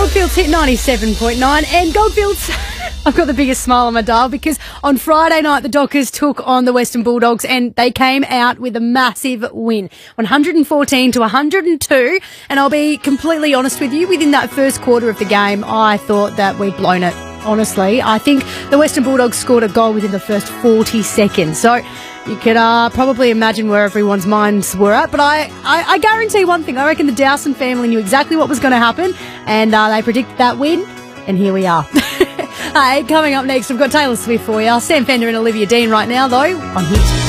Goldfields hit 97.9 and Goldfields, I've got the biggest smile on my dial because on Friday night the Dockers took on the Western Bulldogs and they came out with a massive win, 114 to 102, and I'll be completely honest with you, within that first quarter of the game I thought that we'd blown it. Honestly, I think the Western Bulldogs scored a goal within the first 40 seconds. So you could probably imagine where everyone's minds were at. But I guarantee one thing. I reckon the Dowson family knew exactly what was going to happen. And they predicted that win. And here we are. Hey, coming up next, we've got Taylor Swift for you. Sam Fender and Olivia Dean right now, though, on Hit.